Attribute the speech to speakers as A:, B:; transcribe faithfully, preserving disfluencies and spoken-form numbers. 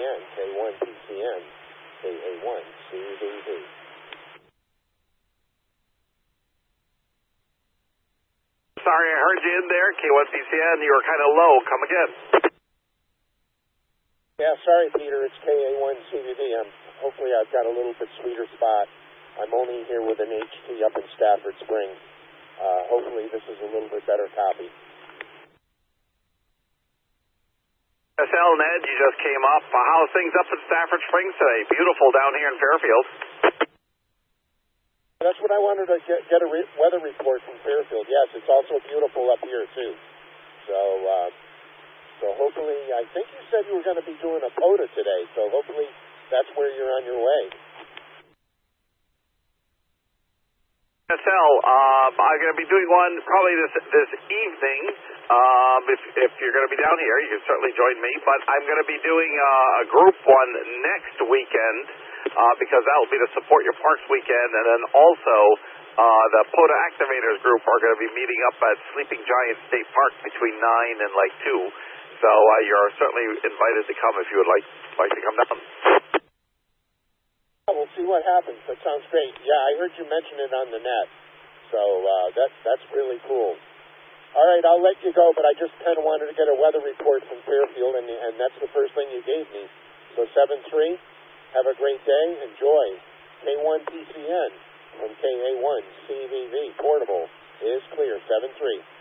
A: N, K one P C N, K A one C V V.
B: Sorry, I heard you in there. K one P C N, you were kind of low. Come again.
A: Yeah, sorry, Peter. It's K A one C V V. I'm, hopefully I've got a little bit sweeter spot. I'm only here with an H T up in Stafford Springs. Uh, hopefully this is a little bit better copy.
B: S L Ned, you just came up. Uh, how's things up in Stafford Springs today? Beautiful down here in Fairfield.
A: That's what I wanted to get, get a re weather report from Fairfield. Yes, it's also beautiful up here too. So, uh, so hopefully, I think you said you were going to be doing a POTA today. So hopefully that's where you're on your way.
B: S L, um, I'm going to be doing one probably this this evening. Um, if, if you're going to be down here, you can certainly join me. But I'm going to be doing uh, a group one next weekend uh, because that will be the Support Your Parks weekend. And then also uh, the POTA Activators group are going to be meeting up at Sleeping Giant State Park between nine and like two. So uh, you're certainly invited to come if you would like, like to come down.
A: We'll see what happens. That sounds great. Yeah, I heard you mention it on the net. So uh, that, that's really cool. All right, I'll let you go, but I just kind of wanted to get a weather report from Fairfield, and, and that's the first thing you gave me. So seven three, have a great day. Enjoy. K one P C N from K A one C V V Portable is clear, seven three.